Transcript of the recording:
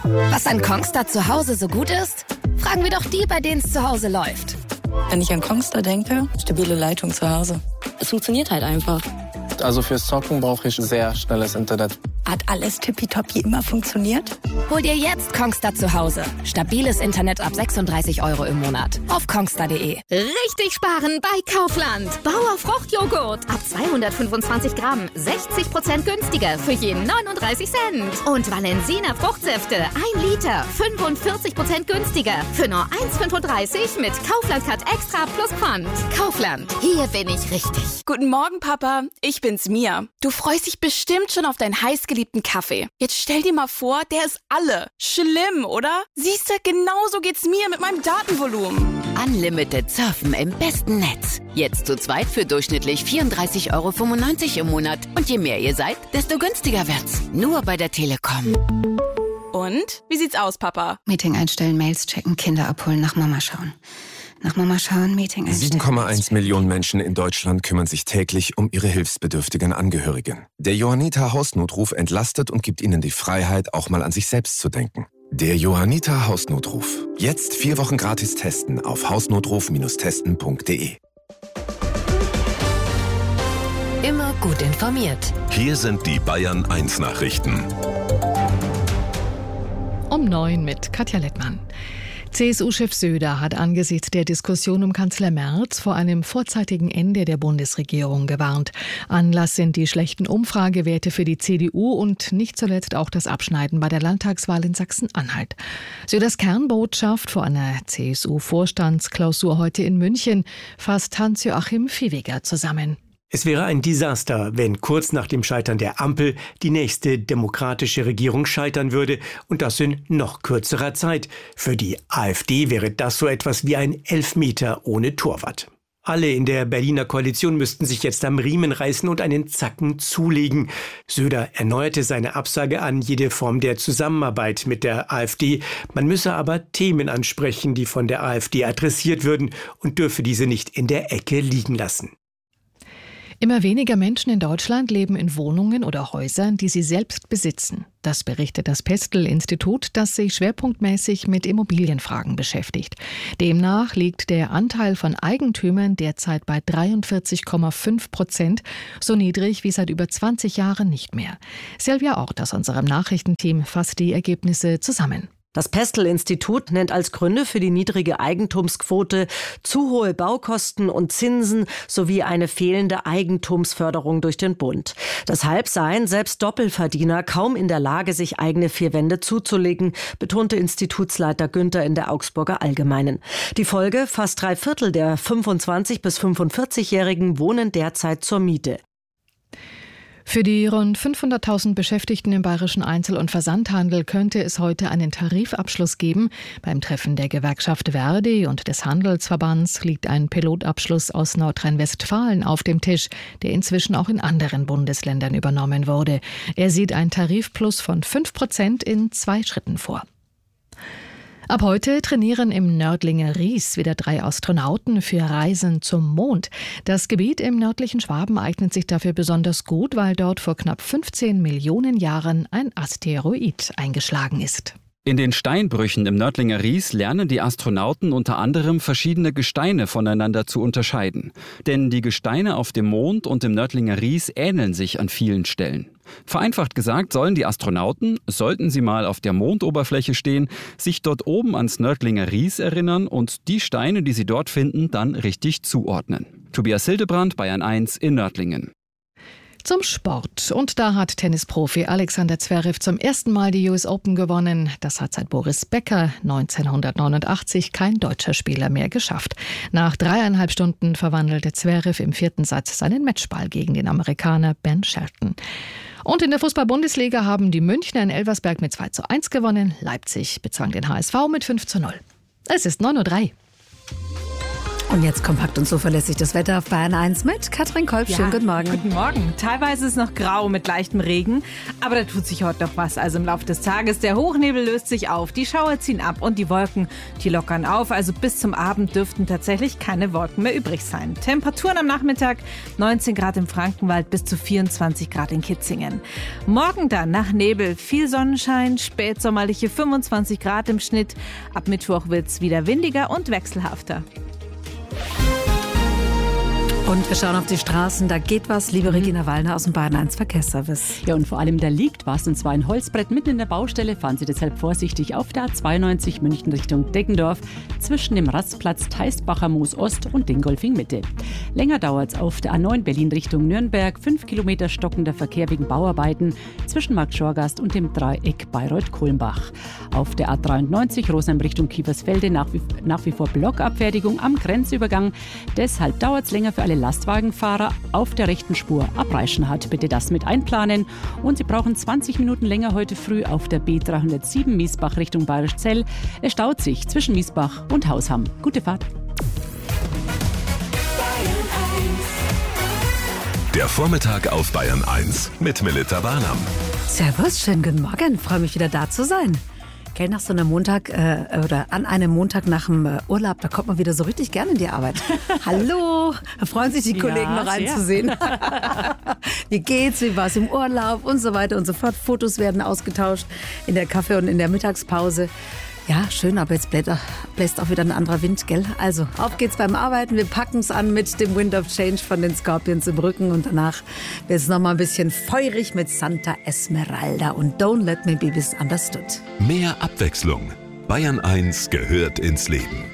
Was an Kongstar zu Hause so gut ist? Fragen wir doch die, bei denen es zu Hause läuft. Wenn ich an Kongstar denke, stabile Leitung zu Hause. Es funktioniert halt einfach. Also fürs Zocken brauche ich sehr schnelles Internet. Hat alles tippitoppi immer funktioniert? Hol dir jetzt Kongstar zu Hause. Stabiles Internet ab 36 € im Monat. Auf kongstar.de. Richtig sparen bei Kaufland. Bauer Fruchtjoghurt. Ab 225 Gramm. 60% günstiger für jeden 39 Cent. Und Valensina Fruchtsäfte. 1 Liter. 45% günstiger. Für nur 1,35 mit Kaufland Cut Extra plus Pfand. Kaufland. Hier bin ich richtig. Guten Morgen, Papa. Ich bin's, Mia. Du freust dich bestimmt schon auf deinen heißgeliebten Kaffee. Jetzt stell dir mal vor, der ist alle. Schlimm, oder? Siehst du, genauso geht's mir mit meinem Datenvolumen. Unlimited Surfen im besten Netz. Jetzt zu zweit für durchschnittlich 34,95 € im Monat. Und je mehr ihr seid, desto günstiger wird's. Nur bei der Telekom. Und? Wie sieht's aus, Papa? Meeting einstellen, Mails checken, Kinder abholen, nach Mama schauen. Nach Mama schauen, Meeting einstellen. 7,1 Millionen Menschen in Deutschland kümmern sich täglich um ihre hilfsbedürftigen Angehörigen. Der Johanniter Hausnotruf entlastet und gibt ihnen die Freiheit, auch mal an sich selbst zu denken. Der Johanniter Hausnotruf. Jetzt 4 Wochen gratis testen auf hausnotruf-testen.de. Immer gut informiert. Hier sind die Bayern 1 Nachrichten. Um 9 mit Katja Lettmann. CSU-Chef Söder hat angesichts der Diskussion um Kanzler Merz vor einem vorzeitigen Ende der Bundesregierung gewarnt. Anlass sind die schlechten Umfragewerte für die CDU und nicht zuletzt auch das Abschneiden bei der Landtagswahl in Sachsen-Anhalt. Söders Kernbotschaft vor einer CSU-Vorstandsklausur heute in München fasst Hans-Joachim Viehweger zusammen. Es wäre ein Desaster, wenn kurz nach dem Scheitern der Ampel die nächste demokratische Regierung scheitern würde und das in noch kürzerer Zeit. Für die AfD wäre das so etwas wie ein Elfmeter ohne Torwart. Alle in der Berliner Koalition müssten sich jetzt am Riemen reißen und einen Zacken zulegen. Söder erneuerte seine Absage an jede Form der Zusammenarbeit mit der AfD. Man müsse aber Themen ansprechen, die von der AfD adressiert würden und dürfe diese nicht in der Ecke liegen lassen. Immer weniger Menschen in Deutschland leben in Wohnungen oder Häusern, die sie selbst besitzen. Das berichtet das Pestel-Institut, das sich schwerpunktmäßig mit Immobilienfragen beschäftigt. Demnach liegt der Anteil von Eigentümern derzeit bei 43,5%, so niedrig wie seit über 20 Jahren nicht mehr. Silvia Ort aus unserem Nachrichtenteam fasst die Ergebnisse zusammen. Das Pestel-Institut nennt als Gründe für die niedrige Eigentumsquote zu hohe Baukosten und Zinsen sowie eine fehlende Eigentumsförderung durch den Bund. Deshalb seien selbst Doppelverdiener kaum in der Lage, sich eigene 4 Wände zuzulegen, betonte Institutsleiter Günther in der Augsburger Allgemeinen. Die Folge: fast 3/4 der 25- bis 45-Jährigen wohnen derzeit zur Miete. Für die rund 500.000 Beschäftigten im bayerischen Einzel- und Versandhandel könnte es heute einen Tarifabschluss geben. Beim Treffen der Gewerkschaft Verdi und des Handelsverbands liegt ein Pilotabschluss aus Nordrhein-Westfalen auf dem Tisch, der inzwischen auch in anderen Bundesländern übernommen wurde. Er sieht ein Tarifplus von 5% in 2 Schritten vor. Ab heute trainieren im Nördlinger Ries wieder 3 Astronauten für Reisen zum Mond. Das Gebiet im nördlichen Schwaben eignet sich dafür besonders gut, weil dort vor knapp 15 Millionen Jahren ein Asteroid eingeschlagen ist. In den Steinbrüchen im Nördlinger Ries lernen die Astronauten unter anderem verschiedene Gesteine voneinander zu unterscheiden. Denn die Gesteine auf dem Mond und im Nördlinger Ries ähneln sich an vielen Stellen. Vereinfacht gesagt sollen die Astronauten, sollten sie mal auf der Mondoberfläche stehen, sich dort oben ans Nördlinger Ries erinnern und die Steine, die sie dort finden, dann richtig zuordnen. Tobias Hildebrand, Bayern 1 in Nördlingen. Zum Sport. Und da hat Tennisprofi Alexander Zverev zum ersten Mal die US Open gewonnen. Das hat seit Boris Becker 1989 kein deutscher Spieler mehr geschafft. Nach 3,5 Stunden verwandelte Zverev im 4. Satz seinen Matchball gegen den Amerikaner Ben Shelton. Und in der Fußball-Bundesliga haben die Münchner in Elversberg mit 2:1 gewonnen. Leipzig bezwang den HSV mit 5:0. Es ist 9:03 Uhr. Und jetzt kompakt und zuverlässig das Wetter auf Bayern 1 mit Katrin Kolb. Schönen guten Morgen. Guten Morgen. Teilweise ist es noch grau mit leichtem Regen, aber da tut sich heute noch was. Also im Laufe des Tages, der Hochnebel löst sich auf, die Schauer ziehen ab und die Wolken, die lockern auf. Also bis zum Abend dürften tatsächlich keine Wolken mehr übrig sein. Temperaturen am Nachmittag 19 Grad im Frankenwald bis zu 24 Grad in Kitzingen. Morgen dann nach Nebel viel Sonnenschein, spätsommerliche 25 Grad im Schnitt. Ab Mittwoch wird es wieder windiger und wechselhafter. Und wir schauen auf die Straßen, da geht was, liebe Regina Wallner aus dem Bayern 1 Verkehrsservice. Ja, und vor allem da liegt was, und zwar ein Holzbrett mitten in der Baustelle. Fahren Sie deshalb vorsichtig auf der A92 München Richtung Deggendorf zwischen dem Rastplatz Teisbacher Moos Ost und Dingolfing Mitte. Länger dauert es auf der A9 Berlin Richtung Nürnberg, 5 Kilometer stockender Verkehr wegen Bauarbeiten zwischen Markt Schorgast und dem Dreieck Bayreuth-Kulmbach. Auf der A93 Rosenheim Richtung Kiefersfelde nach wie vor Blockabfertigung am Grenzübergang. Deshalb dauert es länger für alle Lastwagenfahrer auf der rechten Spur ab Reichenhall. Bitte das mit einplanen. Und Sie brauchen 20 Minuten länger heute früh auf der B307 Miesbach Richtung Bayerischzell. Es staut sich zwischen Miesbach und Hausham. Gute Fahrt. Der Vormittag auf Bayern 1 mit Melita Barnam. Servus, schönen guten Morgen. Freue mich wieder da zu sein. Gell, nach so einem Montag oder an einem Montag nach dem Urlaub, da kommt man wieder so richtig gerne in die Arbeit. Hallo, da freuen sich die Kollegen noch einzusehen. Wie geht's, wie war's im Urlaub und so weiter und so fort. Fotos werden ausgetauscht in der Kaffee- und in der Mittagspause. Ja, schön, aber jetzt bläst auch wieder ein anderer Wind, gell? Also, auf geht's beim Arbeiten. Wir packen's an mit dem Wind of Change von den Scorpions im Rücken. Und danach wird es nochmal ein bisschen feurig mit Santa Esmeralda und Don't Let Me Be Misunderstood. Mehr Abwechslung. Bayern 1 gehört ins Leben.